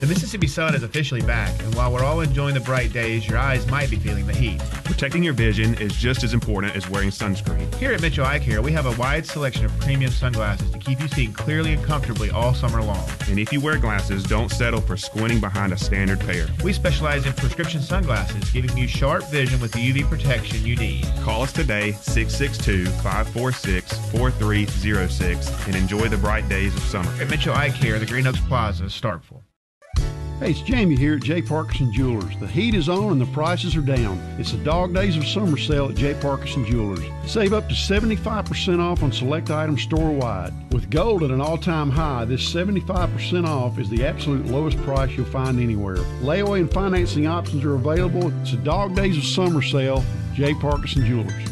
The Mississippi sun is officially back, and while we're all enjoying the bright days, your eyes might be feeling the heat. Protecting your vision is just as important as wearing sunscreen. Here at Mitchell Eye Care, we have a wide selection of premium sunglasses to keep you seeing clearly and comfortably all summer long. And if you wear glasses, don't settle for squinting behind a standard pair. We specialize in prescription sunglasses, giving you sharp vision with the UV protection you need. Call us today, 662-546-4306, and enjoy the bright days of summer. At Mitchell Eye Care, the Green Oaks Plaza, Starkville. Hey, it's Jamie here at J. Parkinson Jewelers. The heat is on and the prices are down. It's the dog days of summer sale at J. Parkinson Jewelers. Save up to 75% off on select items store-wide. With gold at an all-time high, this 75% off is the absolute lowest price you'll find anywhere. Layaway and financing options are available. It's the dog days of summer sale, J. Parkinson Jewelers.